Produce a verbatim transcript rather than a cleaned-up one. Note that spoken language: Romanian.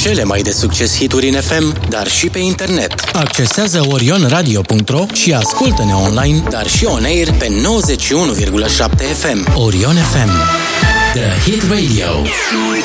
Cele mai de succes hituri în F M, dar și pe internet. Accesează orion radio punct ro și ascultă-ne online, dar și on air pe nouăzeci și unu virgulă șapte F M. Orion F M. The Hit Radio.